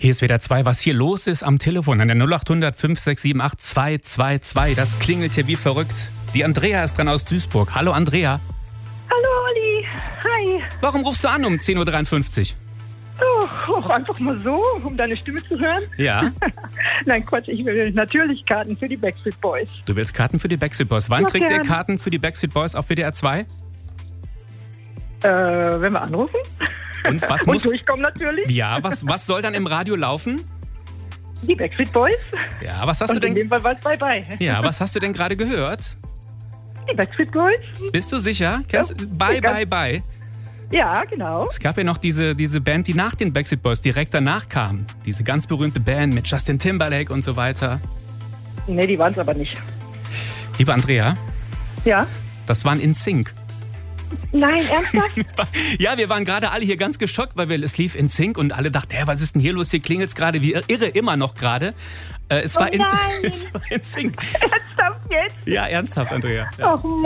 Hier ist WDR 2, was hier los ist am Telefon an der 0800 5678 222. Das klingelt hier wie verrückt. Die Andrea ist dran aus Duisburg. Hallo Andrea. Hallo Olli, hi. Warum rufst du an um 10.53 Uhr? Oh, einfach mal so, um deine Stimme zu hören. Ja. Nein, Quatsch, ich will natürlich Karten für die Backstreet Boys. Du willst Karten für die Backstreet Boys. Wann Ja, kriegt ihr gern. Karten für die Backstreet Boys auf WDR 2? Wenn wir anrufen. Und was Und muss... durchkommen natürlich. Ja, was soll dann im Radio laufen? Die Backstreet Boys. Ja, was hast du Und in denn... dem Fall war es Bye-Bye. Ja, was hast du denn gerade gehört? Die Backstreet Boys? Bist du sicher? Kennst... Ja, Bye, sicher. bye, bye. Ja, genau. Es gab ja noch diese Band, die nach den Backstreet Boys direkt danach kam. Diese ganz berühmte Band mit Justin Timberlake und so weiter. Nee, die waren es aber nicht. Liebe Andrea, Ja? das waren NSYNC. Nein, ernsthaft? Ja, wir waren gerade alle hier ganz geschockt, weil es lief NSYNC und alle dachten, hä, was ist denn hier los? Hier klingelt's gerade wie irre, immer noch gerade. Es war nein. NSYNC. Ernsthaft jetzt? Ja, ernsthaft, Andrea. Ja. Ach